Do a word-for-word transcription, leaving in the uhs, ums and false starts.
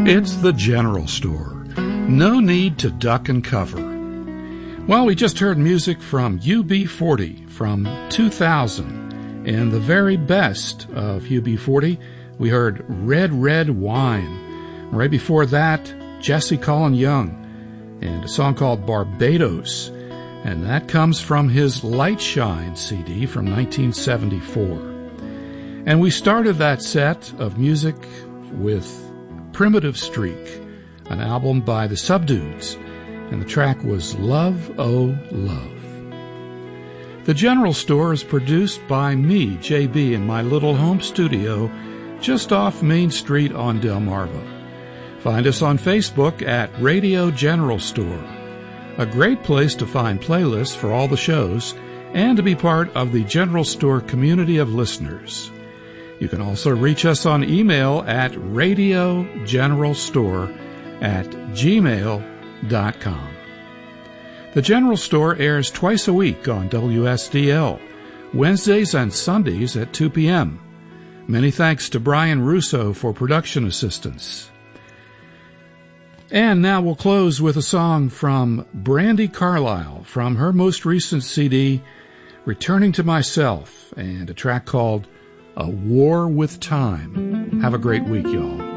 It's the General Store. No need to duck and cover. Well, we just heard music from U B forty from two thousand. And the very best of U B forty, we heard Red, Red Wine. Right before that, Jesse Colin Young and a song called Barbados. And that comes from his Light Shine C D from nineteen seventy-four. And we started that set of music with Primitive Streak, an album by the Subdudes, and the track was Love, Oh, Love. The General Store is produced by me, J B, in my little home studio just off Main Street on Delmarva. Find us on Facebook at Radio General Store, a great place to find playlists for all the shows and to be part of the General Store community of listeners. You can also reach us on email at radiogeneralstore at gmail dot com. The General Store airs twice a week on W S D L, Wednesdays and Sundays at two p.m. Many thanks to Brian Russo for production assistance. And now we'll close with a song from Brandi Carlile from her most recent C D, Returning to Myself, and a track called A War with Time. Have a great week, y'all.